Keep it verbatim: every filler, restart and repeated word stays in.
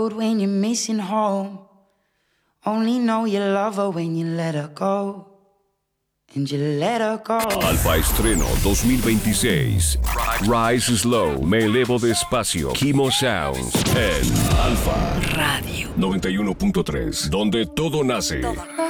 road when you're missing home. Only know you love her when you let her go. And you let her go. Alfa Estreno dos mil veintiséis. Rise Slow, Me Elevo Despacio. Kimo Sounds en Alfa Radio noventa y uno punto tres, donde todo nace. Todo.